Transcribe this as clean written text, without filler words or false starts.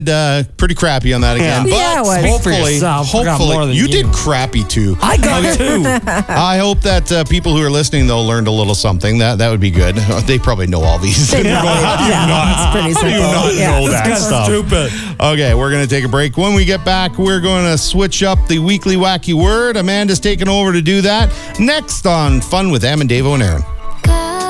pretty crappy on that again. But Yeah, it was. Speak for yourself. I got more hopefully, than you you. did crappy too. I got two. I hope that people who are listening, though, learned a little something. That would be good. They probably know all these. They know. It's pretty How do you simple. not Yeah. know that That's stuff? stupid. Okay, we're going to take a break. When we get back, we're going to switch up the weekly wacky word. Amanda's taking over to do that. Next on Fun with Em and Davo and Aaron.